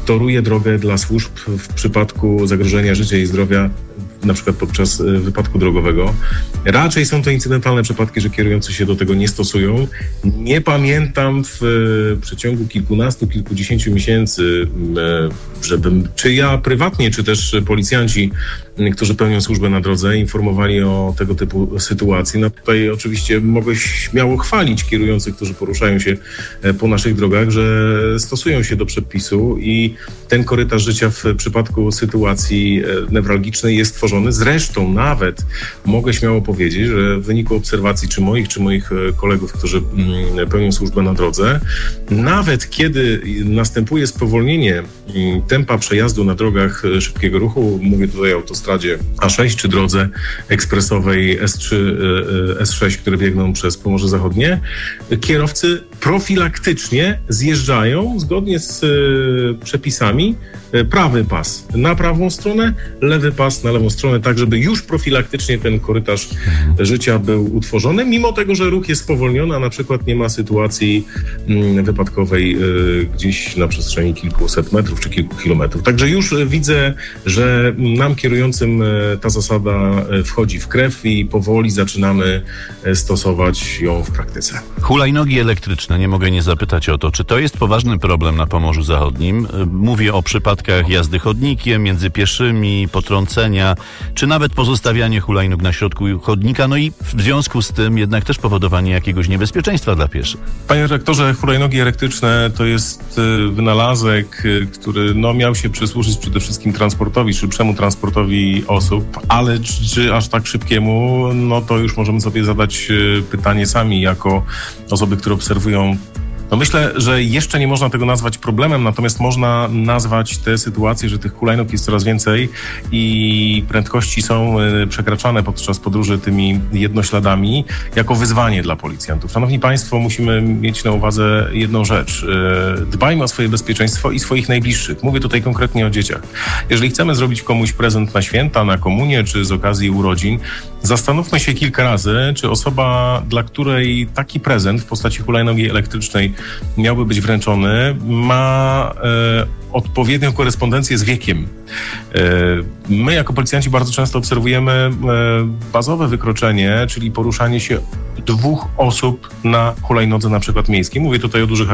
toruje drogę dla służb w przypadku zagrożenia życia i zdrowia, na przykład podczas wypadku drogowego. Raczej są to incydentalne przypadki, że kierujący się do tego nie stosują. Nie pamiętam w przeciągu kilkunastu, kilkudziesięciu miesięcy, żebym czy ja prywatnie, czy też policjanci, którzy pełnią służbę na drodze, informowali o tego typu sytuacji. No tutaj oczywiście mogę śmiało chwalić kierujących, którzy poruszają się po naszych drogach, że stosują się do przepisu i ten korytarz życia w przypadku sytuacji newralgicznej jest tworzony. Zresztą nawet mogę śmiało powiedzieć, że w wyniku obserwacji czy moich kolegów, którzy pełnią służbę na drodze, nawet kiedy następuje spowolnienie tempa przejazdu na drogach szybkiego ruchu, mówię tutaj o autostradzie A6 czy drodze ekspresowej S3, S6, które biegną przez Pomorze Zachodnie, kierowcy profilaktycznie zjeżdżają zgodnie z przepisami prawy pas na prawą stronę, lewy pas na lewą stronę, tak żeby już profilaktycznie ten korytarz życia był utworzony, mimo tego, że ruch jest spowolniony, a na przykład nie ma sytuacji wypadkowej gdzieś na przestrzeni kilkuset metrów czy kilku kilometrów. Także już widzę, że nam kierującym ta zasada wchodzi w krew i powoli zaczynamy stosować ją w praktyce. Hulajnogi elektryczne. Nie mogę nie zapytać o to, czy to jest poważny problem na Pomorzu Zachodnim. Mówię o przypadkach jazdy chodnikiem, między pieszymi, potrącenia, czy nawet pozostawianie hulajnóg na środku chodnika, no i w związku z tym jednak też powodowanie jakiegoś niebezpieczeństwa dla pieszych. Panie redaktorze, hulajnogi elektryczne to jest wynalazek, który miał się przysłużyć przede wszystkim transportowi, szybszemu transportowi osób, ale czy aż tak szybkiemu, to już możemy sobie zadać pytanie sami jako osoby, które obserwują. Myślę, że jeszcze nie można tego nazwać problemem, natomiast można nazwać tę sytuację, że tych hulajnóg jest coraz więcej i prędkości są przekraczane podczas podróży tymi jednośladami jako wyzwanie dla policjantów. Szanowni Państwo, musimy mieć na uwadze jedną rzecz. Dbajmy o swoje bezpieczeństwo i swoich najbliższych. Mówię tutaj konkretnie o dzieciach. Jeżeli chcemy zrobić komuś prezent na święta, na komunię czy z okazji urodzin, zastanówmy się kilka razy, czy osoba, dla której taki prezent w postaci hulajnogi elektrycznej miałby być wręczony, ma odpowiednią korespondencję z wiekiem. My jako policjanci bardzo często obserwujemy bazowe wykroczenie, czyli poruszanie się dwóch osób na hulajnodze na przykład miejskiej. Mówię tutaj o dużych